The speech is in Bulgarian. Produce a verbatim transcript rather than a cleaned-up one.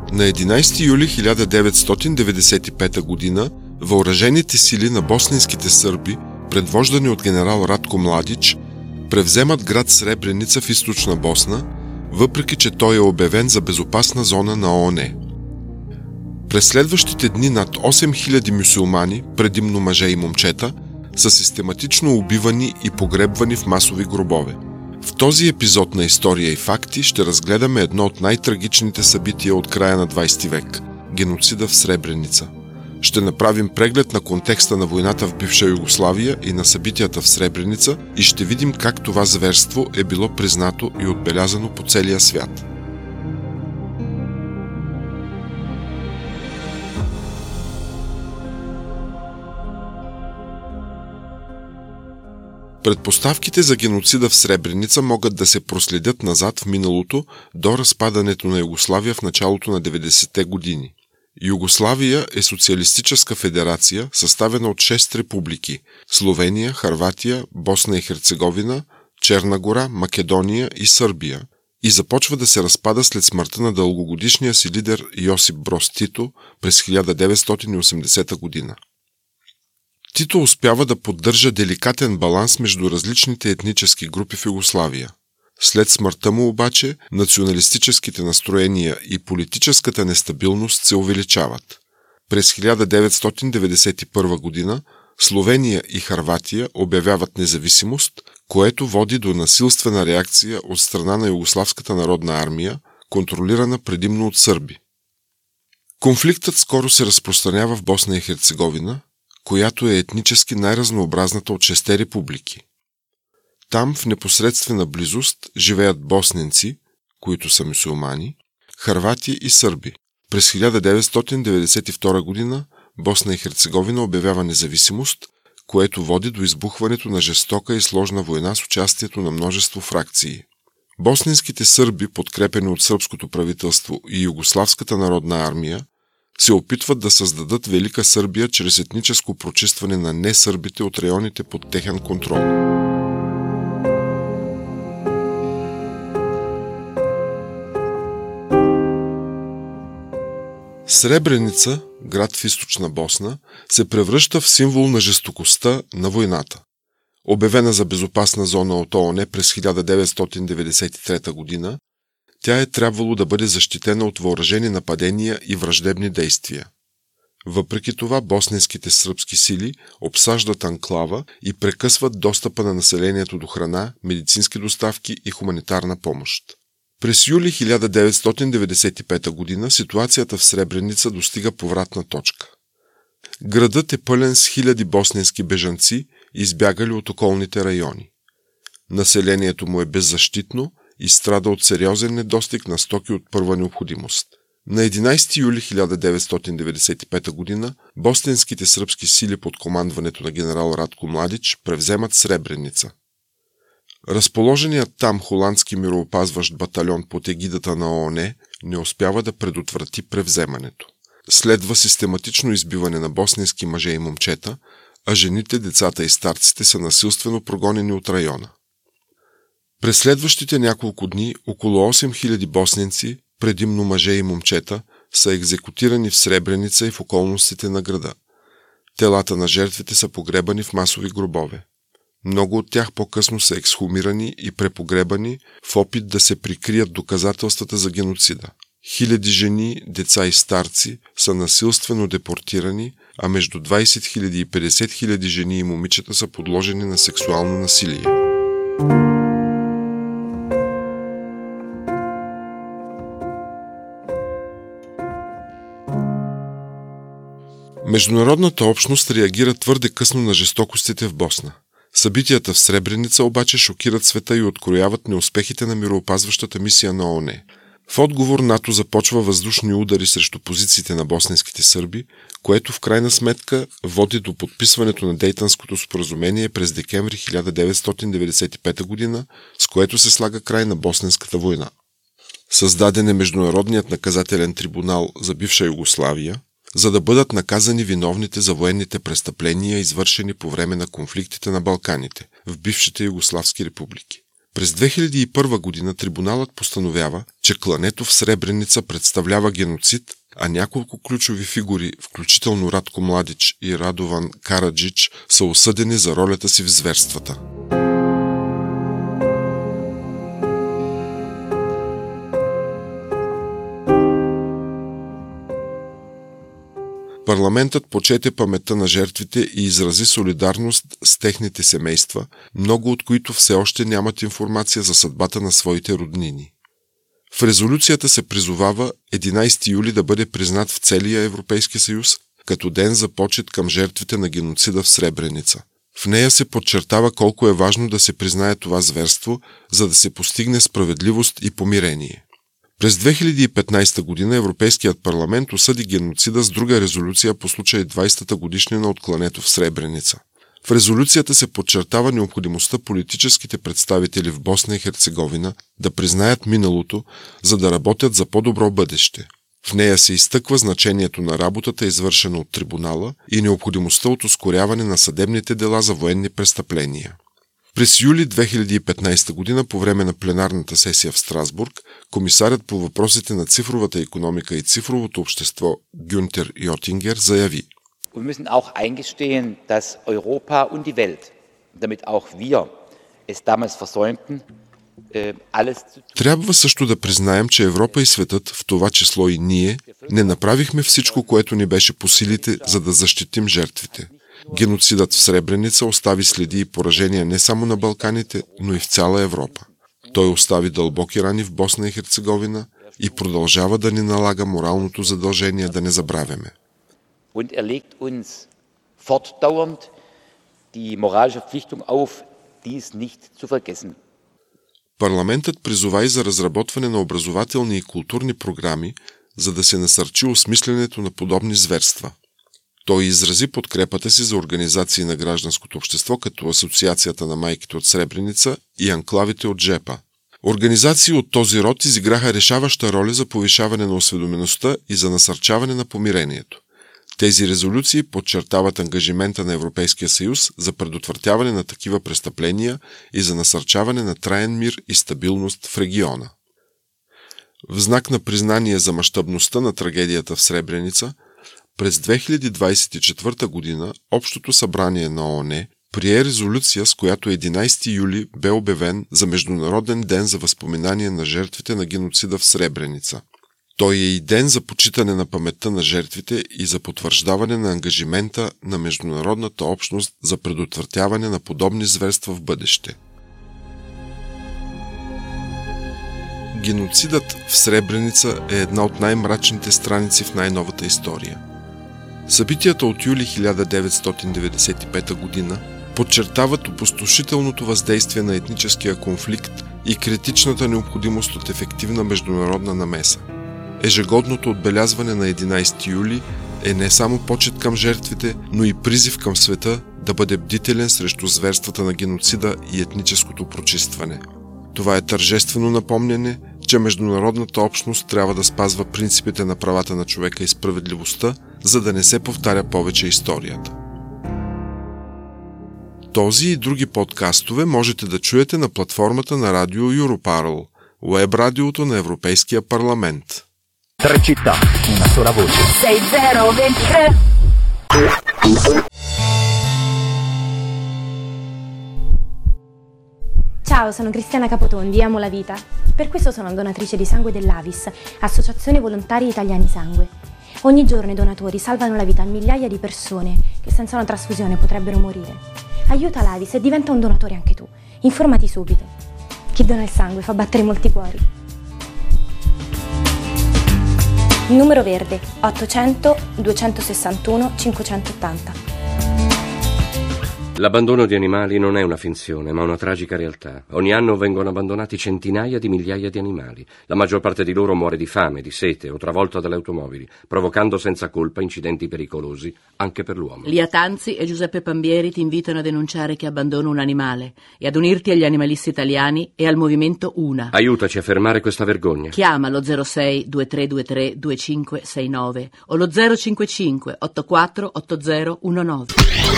На единайсети юли хиляда деветстотин деветдесет и пета година въоръжените сили на босненските сърби, предвождани от генерал Ратко Младич, превземат град Сребреница в източна Босна, въпреки че той е обявен за безопасна зона на ООН. През следващите дни над осем хиляди мюсюлмани, предимно мъже и момчета, са систематично убивани и погребвани в масови гробове. В този епизод на История и факти ще разгледаме едно от най-трагичните събития от края на двайсети век – геноцида в Сребреница. Ще направим преглед на контекста на войната в бивша Югославия и на събитията в Сребреница и ще видим как това зверство е било признато и отбелязано по целия свят. Предпоставките за геноцида в Сребреница могат да се проследят назад в миналото до разпадането на Югославия в началото на деветдесетте години. Югославия е социалистическа федерация, съставена от шест републики – Словения, Хърватия, Босна и Херцеговина, Черна гора, Македония и Сърбия, и започва да се разпада след смъртта на дългогодишния си лидер Йосип Броз Тито през хиляда деветстотин и осемдесета година. Тито успява да поддържа деликатен баланс между различните етнически групи в Югославия. След смъртта му обаче, националистическите настроения и политическата нестабилност се увеличават. През хиляда деветстотин деветдесет и първа година Словения и Хърватия обявяват независимост, което води до насилствена реакция от страна на Югославската народна армия, контролирана предимно от сърби. Конфликтът скоро се разпространява в Босна и Херцеговина, която е етнически най-разнообразната от шесте републики. Там в непосредствена близост живеят босненци, които са мюсюлмани, хървати и сърби. През хиляда деветстотин деветдесет и втора година Босна и Херцеговина обявява независимост, което води до избухването на жестока и сложна война с участието на множество фракции. Босненските сърби, подкрепени от сръбското правителство и Югославската народна армия, се опитват да създадат Велика Сърбия чрез етническо прочистване на несърбите от районите под техен контрол. Сребреница, град в източна Босна, се превръща в символ на жестокостта на войната. Обявена за безопасна зона от ООН през хиляда деветстотин деветдесет и трета година, тя е трябвало да бъде защитена от въоръжени нападения и враждебни действия. Въпреки това, босненските сръбски сили обсаждат анклава и прекъсват достъпа на населението до храна, медицински доставки и хуманитарна помощ. През юли хиляда деветстотин деветдесет и пета година ситуацията в Сребреница достига повратна точка. Градът е пълен с хиляди босненски бежанци, избягали от околните райони. Населението му е беззащитно и страда от сериозен недостиг на стоки от първа необходимост. На единайсети юли хиляда деветстотин деветдесет и пета година босненските сръбски сили под командването на генерал Ратко Младич превземат Сребреница. Разположеният там холандски мироопазващ батальон под егидата на ООН не успява да предотврати превземането. Следва систематично избиване на босненски мъже и момчета, а жените, децата и старците са насилствено прогонени от района. През следващите няколко дни около осем хиляди босненци, предимно мъже и момчета, са екзекутирани в Сребреница и в околностите на града. Телата на жертвите са погребани в масови гробове. Много от тях по-късно са ексхумирани и препогребани в опит да се прикрият доказателствата за геноцида. Хиляди жени, деца и старци са насилствено депортирани, а между двайсет хиляди и петдесет хиляди жени и момичета са подложени на сексуално насилие. Международната общност реагира твърде късно на жестокостите в Босна. Събитията в Сребреница обаче шокират света и открояват неуспехите на мироопазващата мисия на ООН. В отговор НАТО започва въздушни удари срещу позициите на босненските сърби, което в крайна сметка води до подписването на Дейтънското споразумение през декември хиляда деветстотин деветдесет и пета година, с което се слага край на Босненската война. Създаден е Международният наказателен трибунал за бивша Югославия, за да бъдат наказани виновните за военните престъпления, извършени по време на конфликтите на Балканите, в бившите югославски републики. През две хиляди и първа година трибуналът постановява, че клането в Сребреница представлява геноцид, а няколко ключови фигури, включително Радко Младич и Радован Караджич, са осъдени за ролята си в зверствата. Парламентът почете паметта на жертвите и изрази солидарност с техните семейства, много от които все още нямат информация за съдбата на своите роднини. В резолюцията се призовава единайсети юли да бъде признат в целия Европейски съюз като ден за почет към жертвите на геноцида в Сребреница. В нея се подчертава колко е важно да се признае това зверство, за да се постигне справедливост и помирение. През две хиляди и петнайсета година Европейският парламент осъди геноцида с друга резолюция по случай двайсетата годишнина от клането в Сребреница. В резолюцията се подчертава необходимостта политическите представители в Босна и Херцеговина да признаят миналото, за да работят за по-добро бъдеще. В нея се изтъква значението на работата, извършена от трибунала, и необходимостта от ускоряване на съдебните дела за военни престъпления. През юли две хиляди и петнайсета година, по време на пленарната сесия в Страсбург, комисарят по въпросите на цифровата икономика и цифровото общество Гюнтер Йотингер заяви: Wir müssen auch eingestehen, dass Europa und die Welt, damit auch wir es damals versäumten, alles zu tun. Трябва също да признаем, че Европа и светът, в това число и ние, не направихме всичко, което ни беше по силите, за да защитим жертвите. Геноцидът в Сребреница остави следи и поражения не само на Балканите, но и в цяла Европа. Той остави дълбоки рани в Босна и Херцеговина и продължава да ни налага моралното задължение да не забравяме. Und er legt uns fortdauernd die moralische Verpflichtung auf, dies nicht zu vergessen. Парламентът призова и за разработване на образователни и културни програми, за да се насърчи осмисленето на подобни зверства. Той изрази подкрепата си за организации на гражданското общество, като Асоциацията на майките от Сребреница и анклавите от Жепа. Организации от този род изиграха решаваща роля за повишаване на осведомеността и за насърчаване на помирението. Тези резолюции подчертават ангажимента на Европейския съюз за предотвратяване на такива престъпления и за насърчаване на траен мир и стабилност в региона. В знак на признание за мащабността на трагедията в Сребреница, през две хиляди двайсет и четвърта година Общото събрание на ООН прие резолюция, с която единайсети юли бе обявен за Международен ден за възпоминание на жертвите на геноцида в Сребреница. Той е и ден за почитане на паметта на жертвите и за потвърждаване на ангажимента на международната общност за предотвратяване на подобни зверства в бъдеще. Геноцидът в Сребреница е една от най-мрачните страници в най-новата история. Събитията от юли хиляда деветстотин деветдесет и пета година подчертават опустошителното въздействие на етническия конфликт и критичната необходимост от ефективна международна намеса. Ежегодното отбелязване на единайсети юли е не само почет към жертвите, но и призив към света да бъде бдителен срещу зверствата на геноцида и етническото прочистване. Това е тържествено напомняне, че международната общност трябва да спазва принципите на правата на човека и справедливостта, за да не се повтаря повече историята. Този и други подкастове можете да чуете на платформата на Радио Europarl, уеб-радиото на Европейския парламент. Tre città, una sola voce. sei zero ventitré. Ciao, sono Cristiana Capotondi, amo la vita. Per questo sono donatrice di sangue dell'Avis, Associazione Volontari Italiani Sangue. Ogni giorno i donatori salvano la vita a migliaia di persone che senza una trasfusione potrebbero morire. Aiuta l'Avis e diventa un donatore anche tu. Informati subito. Chi dona il sangue fa battere molti cuori. Numero verde ottocento duecentosessantuno cinquecentottanta. L'abbandono di animali non è una finzione, ma una tragica realtà. Ogni anno vengono abbandonati centinaia di migliaia di animali. La maggior parte di loro muore di fame, di sete o travolta dalle automobili, provocando senza colpa incidenti pericolosi anche per l'uomo. Lia Tanzi e Giuseppe Pambieri ti invitano a denunciare chi abbandona un animale e ad unirti agli animalisti italiani e al movimento Una. Aiutaci a fermare questa vergogna. Chiama lo zero sei due tre due tre due cinque sei nove o lo zero cinque cinque otto quattro otto zero uno nove.